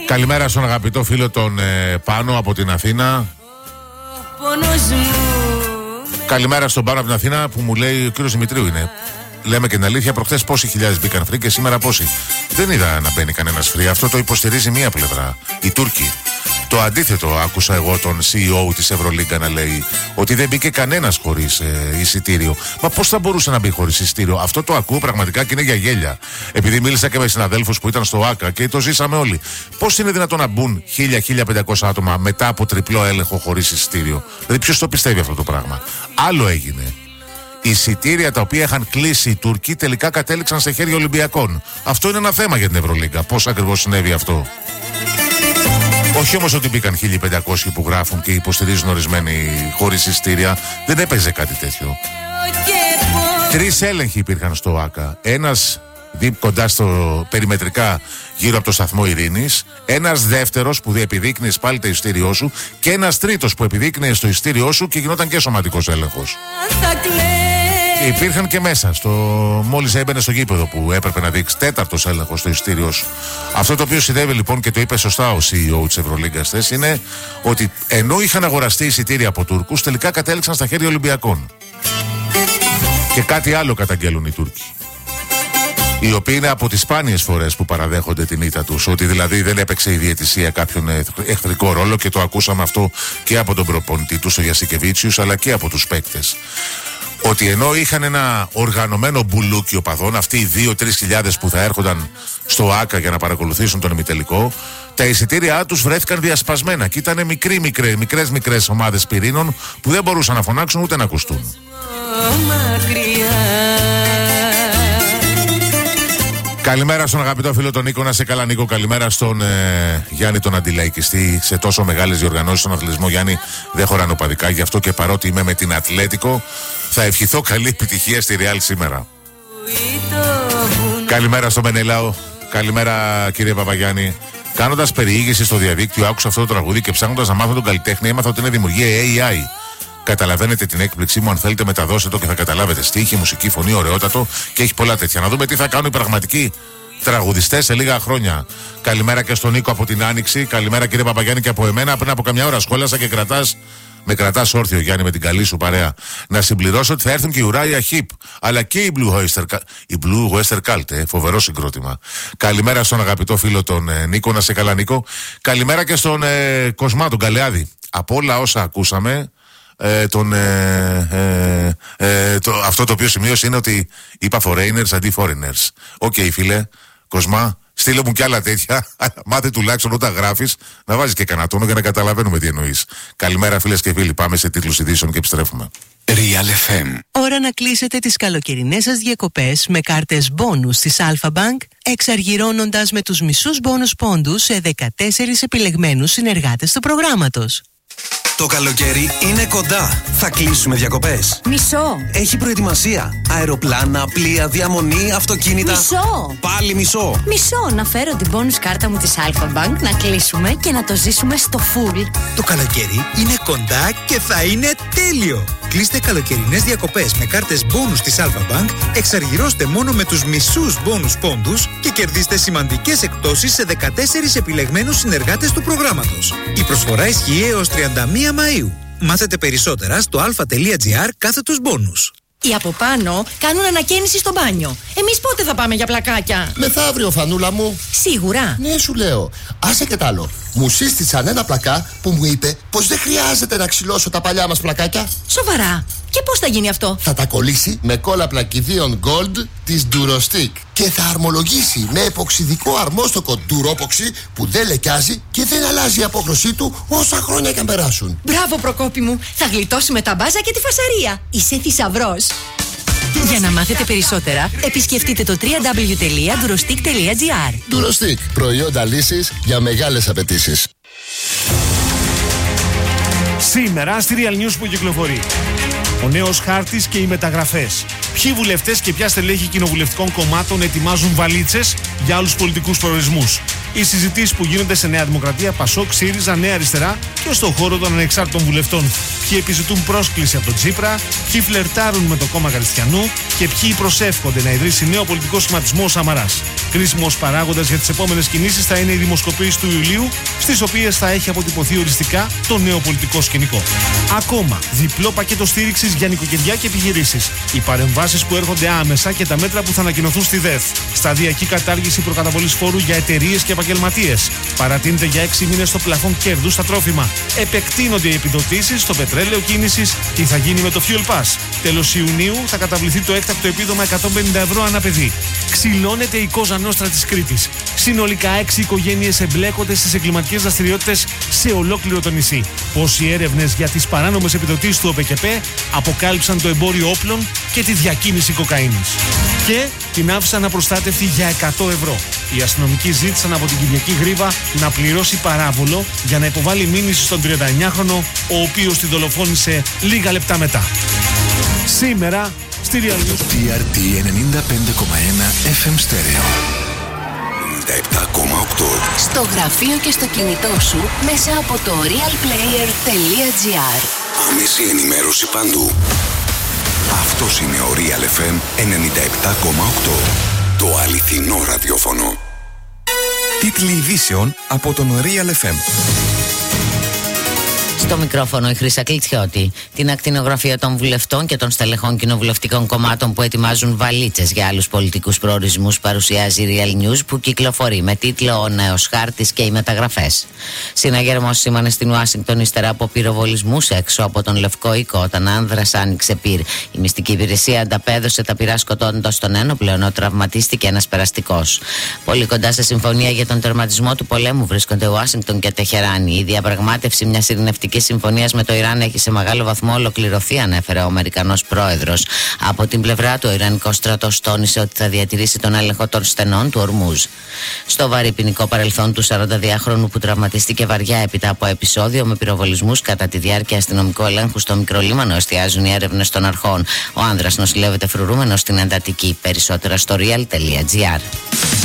Καλημέρα στον αγαπητό φίλο τον Πάνο από την Αθήνα. Καλημέρα στον Πάνο από την Αθήνα που μου λέει ο κύριος Δημητρίου είναι. Λέμε και την αλήθεια, προχθές πόσοι χιλιάδες μπήκαν free και σήμερα πόσοι. Δεν είδα να μπαίνει κανένας free. Αυτό το υποστηρίζει μία πλευρά, οι Τούρκοι. Το αντίθετο άκουσα εγώ τον CEO της Ευρωλίγκα να λέει ότι δεν μπήκε κανένας χωρίς εισιτήριο. Μα πώς θα μπορούσε να μπει χωρίς εισιτήριο? Αυτό το ακούω πραγματικά και είναι για γέλια. Επειδή μίλησα και με συναδέλφους που ήταν στο ΆΚΑ και το ζήσαμε όλοι. Πώς είναι δυνατόν να μπουν 1.000-1.500 άτομα μετά από τριπλό έλεγχο χωρίς εισιτήριο? Δηλαδή ποιος το πιστεύει αυτό το πράγμα? Άλλο έγινε. Εισιτήρια τα οποία είχαν κλείσει οι Τούρκοι τελικά κατέληξαν σε χέρια Ολυμπιακών. Αυτό είναι ένα θέμα για την Ευρωλίγκα. Πώς ακριβώς συνέβη αυτό? Όχι όμως ότι μπήκαν 1.500 που γράφουν και υποστηρίζουν ορισμένοι χωρίς εισιτήρια. Δεν έπαιζε κάτι τέτοιο. 3 έλεγχοι υπήρχαν στο ΆΚΑ. Ένας κοντά στο περιμετρικά γύρω από το σταθμό Ειρήνης. Ένας δεύτερος που επιδείκνυες πάλι το εισιτήριό σου. Και ένας τρίτος που επιδείκνυες το εισιτήριό σου και γινόταν και σωματικός έλεγχος. Υπήρχαν και μέσα, μόλις έμπαινε στο γήπεδο που έπρεπε να δείξει τέταρτος έλεγχος στο εισιτήριό σου. Αυτό το οποίο συνέβη λοιπόν και το είπε σωστά ο CEO της Ευρωλίγκας χθες είναι ότι ενώ είχαν αγοραστεί εισιτήρια από Τούρκους, τελικά κατέληξαν στα χέρια Ολυμπιακών. Και κάτι άλλο καταγγέλουν οι Τούρκοι, οι οποίοι είναι από τις σπάνιες φορές που παραδέχονται την ήττα τους, ότι δηλαδή δεν έπαιξε η διαιτησία κάποιον εχθρικό ρόλο, και το ακούσαμε αυτό και από τον προπονητή του, ο Γιασικεβίτσιους, αλλά και από τους παίκτες. Ότι ενώ είχαν ένα οργανωμένο μπουλούκι οπαδών, αυτοί οι 2-3 χιλιάδες που θα έρχονταν στο ΆΚΑ για να παρακολουθήσουν τον ημιτελικό, τα εισιτήριά τους βρέθηκαν διασπασμένα και ήταν μικρές ομάδες πυρήνων που δεν μπορούσαν να φωνάξουν ούτε να ακουστούν. Καλημέρα στον αγαπητό φίλο τον Νίκο, να σε καλά Νίκο. Καλημέρα στον Γιάννη τον αντιλαϊκιστή. Σε τόσο μεγάλες διοργανώσεις στον αθλητισμό, Γιάννη, δεν χωράνε οπαδικά. Γι' αυτό και παρότι είμαι με την Ατλέτικο, θα ευχηθώ καλή επιτυχία στη Ρεάλ σήμερα. Καλημέρα στον Μενελάο. Καλημέρα κύριε Παπαγιάννη. Κάνοντας περιήγηση στο διαδίκτυο, άκουσα αυτό το τραγούδι και ψάχνοντας να μάθω τον καλλιτέχνη, έμαθα ότι είναι δημιουργία AI. Καταλαβαίνετε την έκπληξή μου? Αν θέλετε, μεταδώστε το και θα καταλάβετε. Στίχη, μουσική, φωνή, ωραιότατο και έχει πολλά τέτοια. Να δούμε τι θα κάνουν οι πραγματικοί τραγουδιστές σε λίγα χρόνια. Καλημέρα και στον Νίκο από την Άνοιξη. Καλημέρα κύριε Παπαγιάννη και από εμένα. Πριν από καμιά ώρα σχόλασα και με κρατάς όρθιο, Γιάννη, με την καλή σου παρέα. Να συμπληρώσω ότι θα έρθουν και η Ουράγια Χιπ, αλλά και η Blue Oyster Cult. Φοβερό συγκρότημα. Καλημέρα στον αγαπητό φίλο τον Νίκο. Να σε καλά, Νίκο. Καλημέρα και στον Κοσμά, τον Καλεάδη. Από όλα όσα ακούσαμε, αυτό το οποίο σημείωσε είναι ότι είπα foreigners αντί foreigners. Οκ, φίλε, Κοσμά, στείλε μου κι άλλα τέτοια. Μάθε τουλάχιστον όταν γράφεις να βάζεις και κανένα τόνο για να καταλαβαίνουμε τι εννοείς. Καλημέρα φίλες και φίλοι, πάμε σε τίτλους ειδήσεων και επιστρέφουμε. Real FM. Ώρα να κλείσετε τις καλοκαιρινές σας διακοπές με κάρτες μπόνους της Alpha Bank, εξαργυρώνοντας με τους μισούς μπόνους πόντους σε 14 επιλεγμένους συνεργάτες του προγράμματος. Το καλοκαίρι είναι κοντά. Θα κλείσουμε διακοπές. Μισό. Έχει προετοιμασία. Αεροπλάνα, πλοία, διαμονή, αυτοκίνητα. Μισό. Πάλι μισό. Μισό. Να φέρω την bonus κάρτα μου της Alpha Bank, να κλείσουμε και να το ζήσουμε στο full. Το καλοκαίρι είναι κοντά και θα είναι τέλειο. Κλείστε καλοκαιρινές διακοπές με κάρτες bonus της Alpha Bank, εξαργυρώστε μόνο με τους μισούς bonus πόντους και κερδίστε σημαντικές εκπτώσεις σε 14 επιλεγμένους συνεργάτες του προγράμματος. Η προσφορά ισχύει έως 31 Μαΐου. Μάθετε περισσότερα στο alpha.gr/bonus. Οι από πάνω κάνουν ανακαίνιση στο μπάνιο. Εμείς πότε θα πάμε για πλακάκια? Μεθαύριο, φανούλα μου. Σίγουρα. Ναι, σου λέω. Άσε και τ' άλλο. Μου σύστησαν ένα πλακά που μου είπε πως δεν χρειάζεται να ξυλώσω τα παλιά μας πλακάκια. Σοβαρά? Και πώς θα γίνει αυτό? Θα τα κολλήσει με κόλλα πλακιδίων Gold της Durostick και θα αρμολογήσει με εποξιδικό αρμόστοκο Duropoxy που δεν λεκιάζει και δεν αλλάζει η απόχρωσή του όσα χρόνια και αν περάσουν. Μπράβο, Προκόπη μου. Θα γλιτώσουμε τα μπάζα και τη φασαρία. Είσαι θησαυρός. Για να μάθετε περισσότερα, επισκεφτείτε το www.durostick.gr. Durostick. Προϊόντα λύσης για μεγάλες απαιτήσεις. Σήμερα στη Real News που κυκλοφορεί. Ο νέος χάρτης και οι μεταγραφές. Ποιοι βουλευτές και ποια στελέχη κοινοβουλευτικών κομμάτων ετοιμάζουν βαλίτσες για άλλους πολιτικούς προορισμούς. Οι συζητήσεις που γίνονται σε Νέα Δημοκρατία, Πασόκ, ΣΥΡΙΖΑ, Νέα Αριστερά και στον χώρο των ανεξάρτητων βουλευτών. Ποιοι επιζητούν πρόσκληση από τον Τσίπρα, ποιοι φλερτάρουν με το κόμμα Χριστιανού και ποιοι προσεύχονται να ιδρύσει νέο πολιτικό σχηματισμό ο Σαμαράς. Κρίσιμος παράγοντας για τις επόμενες κινήσεις θα είναι η δημοσκοπήσεις του Ιουλίου, στις οποίες θα έχει αποτυπωθεί οριστικά το νέο πολιτικό σκηνικό. Ακόμα, διπλό πακέτο στήριξης για νοικοκυριά και επιχειρήσεις. Οι παρεμβάσεις που έρχονται άμεσα και τα μέτρα που θα ανακοινωθούν στη ΔΕΘ. Σταδιακή κατάργηση προκαταβολής φόρου για εταιρείες και επαγγελματίες. Παρατείνεται για 6 μήνες το πλαφόν κέρδους στα τρόφιμα. Επεκτείνονται οι επιδοτήσεις στο πετρέλαιο κίνησης. Τι θα γίνει με το Fuel Pass. Τέλος Ιουνίου θα καταβληθεί το έκτακτο επίδομα 150 ευρώ ανά παιδί. Ξυλώνεται η Κόζα Νόστρα της Κρήτης. Συνολικά 6 οικογένειες εμπλέκονται στις εγκληματικές δραστηριότητες σε ολόκληρο το νησί. Πως οι έρευνες για τις παράνομες επιδοτήσεις του ΟΠΕΚΕΠΕ αποκάλυψαν το εμπόριο όπλων και τη διακίνηση κοκαίνης. Και την άφησαν απροστάτευτη για 100 ευρώ. Οι αστυνομικοί ζήτησαν από την Κυριακή Γρήβα να πληρώσει παράβολο για να υποβάλει μήνυση στον 39χρονο, ο οποίος τη δολοφόνησε λίγα λεπτά μετά. Σήμερα στη Real News. TRT 95,1 FM Stereo. 97,8. Στο γραφείο και στο κινητό σου μέσα από το realplayer.gr. Άμεση ενημέρωση παντού. Αυτός είναι ο Real FM 97,8. Το αληθινό ραδιόφωνο. Τίτλοι ειδήσεων από τον Real FM. Στο μικρόφωνο η Χρύσα Κλιτσιώτη. Την ακτινογραφία των βουλευτών και των στελεχών κοινοβουλευτικών κομμάτων που ετοιμάζουν βαλίτσες για άλλους πολιτικούς προορισμούς παρουσιάζει η Real News, που κυκλοφορεί με τίτλο «Ο νέος χάρτης και οι μεταγραφές». Συναγερμός σήμανε στην Ουάσιγκτον ύστερα από πυροβολισμούς έξω από τον Λευκό Οίκο όταν άνδρας άνοιξε πυρ. Η μυστική υπηρεσία ανταπέδωσε τα πυρά σκοτώνοντας τον ένοπλο, ενώ τραυματίστηκε ένας περαστικός. Πολύ κοντά σε συμφωνία για τον τερματισμό του πολέμου βρίσκονται Ουάσιγκτον και Τεχεράνη. Η διαπραγμάτευση μιας ειρηνευτικής συμφωνίας με το Ιράν έχει σε μεγάλο βαθμό ολοκληρωθεί, ανέφερε ο Αμερικανός πρόεδρος. Από την πλευρά του, ο Ιρανικός στρατός τόνισε ότι θα διατηρήσει τον έλεγχο των στενών του Ορμούζ. Στο βαρύ ποινικό παρελθόν του 42χρονου που τραυματίστηκε βαριά έπειτα από επεισόδιο με πυροβολισμούς κατά τη διάρκεια αστυνομικού ελέγχου στο Μικρολίμανο εστιάζουν οι έρευνες των αρχών. Ο άνδρας νοσηλεύεται φρουρούμενος στην εντατική. Περισσότερα στο real.gr.